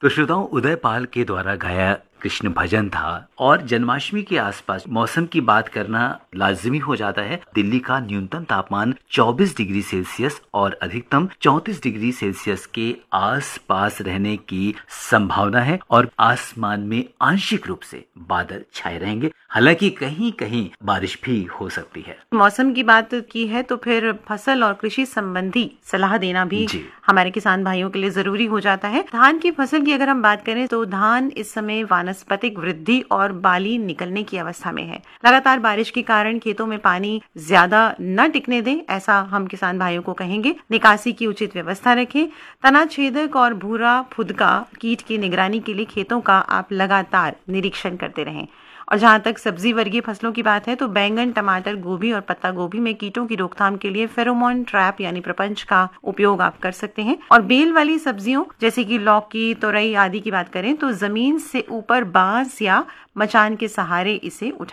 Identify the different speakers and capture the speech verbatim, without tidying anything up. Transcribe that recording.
Speaker 1: तो श्रोताओं, उदय पाल के द्वारा गाया कृष्ण भजन था। और जन्माष्टमी के आसपास मौसम की बात करना लाजिमी हो जाता है। दिल्ली का न्यूनतम तापमान चौबीस डिग्री सेल्सियस और अधिकतम चौंतीस डिग्री सेल्सियस के आसपास रहने की संभावना है और आसमान में आंशिक रूप से बादल छाए रहेंगे। हालांकि कहीं कहीं बारिश भी हो सकती है।
Speaker 2: मौसम की बात की है तो फिर फसल और कृषि संबंधी सलाह देना भी
Speaker 1: जी।
Speaker 2: हमारे किसान भाइयों के लिए जरूरी हो जाता है। धान की फसल की अगर हम बात करें तो धान इस समय वानस्पतिक वृद्धि और बाली निकलने की अवस्था में है। लगातार बारिश के कारण खेतों में पानी ज्यादा न टिकने दें, ऐसा हम किसान भाइयों को कहेंगे। निकासी की उचित व्यवस्था रखें। तना छेदक और भूरा फुदका कीट की निगरानी के लिए खेतों का आप लगातार निरीक्षण करते रहें। और जहां तक सब्जी वर्गीय फसलों की बात है तो बैंगन, टमाटर, गोभी और पत्ता गोभी में कीटों की रोकथाम के लिए फेरोमोन ट्रैप यानी प्रपंच का उपयोग आप कर सकते हैं। और बेल वाली सब्जियों जैसे कि लौकी, तोरई आदि की बात करें तो जमीन से ऊपर बांस या मचान के सहारे इसे